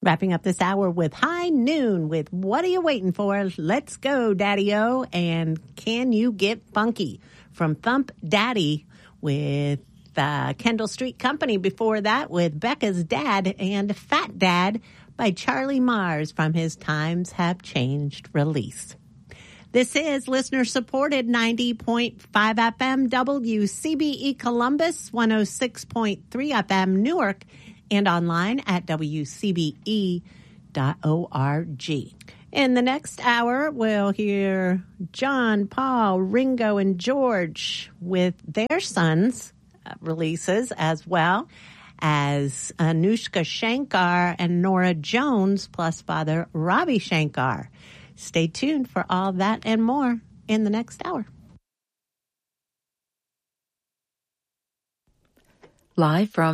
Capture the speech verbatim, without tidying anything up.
Wrapping up this hour with High Noon with What Are You Waiting For? Let's Go, Daddy-O, and Can You Get Funky from Thump Daddy with uh, Kendall Street Company. Before that with Becca's Dad and Fat Dad by Charlie Mars from his Times Have Changed release. This is listener-supported ninety point five F M W C B E Columbus, one oh six point three F M Newark, and online at W C B E dot org. In the next hour, we'll hear John, Paul, Ringo, and George with their sons' releases, as well as Anushka Shankar and Nora Jones, plus father Ravi Shankar. Stay tuned for all that and more in the next hour. Live from